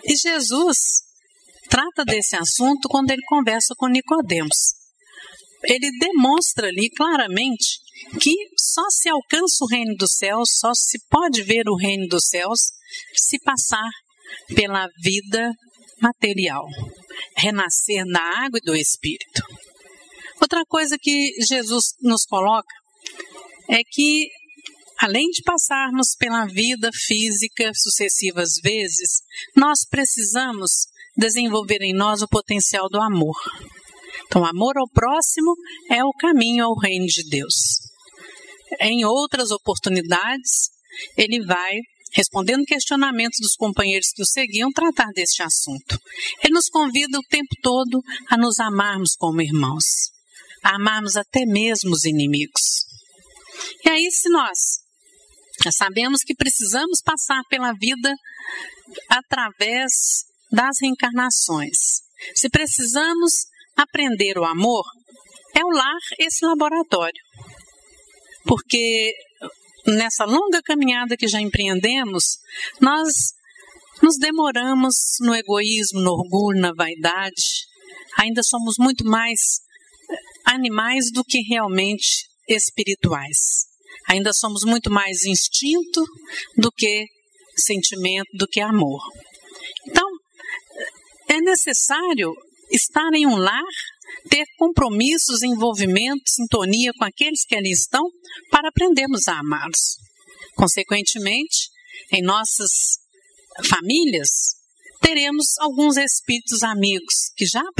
E Jesus trata desse assunto quando ele conversa com Nicodemos. Ele demonstra ali claramente que só se alcança o reino dos céus, só se pode ver o reino dos céus se passar pela vida material, renascer da água e do Espírito. Outra coisa que Jesus nos coloca é que, além de passarmos pela vida física sucessivas vezes, nós precisamos desenvolver em nós o potencial do amor. Então, amor ao próximo é o caminho ao reino de Deus. Em outras oportunidades, ele vai, respondendo questionamentos dos companheiros que o seguiam, tratar deste assunto. Ele nos convida o tempo todo a nos amarmos como irmãos, a amarmos até mesmo os inimigos. E aí, se nós sabemos que precisamos passar pela vida através das reencarnações, se precisamos aprender o amor, é o lar esse laboratório. Porque nessa longa caminhada que já empreendemos, nós nos demoramos no egoísmo, no orgulho, na vaidade. Ainda somos muito mais animais do que realmente espirituais. Ainda somos muito mais instinto do que sentimento, do que amor. Então, é necessário estar em um lar, ter compromissos, envolvimento, sintonia com aqueles que ali estão, para aprendermos a amá-los. Consequentemente, em nossas famílias, teremos alguns espíritos amigos que já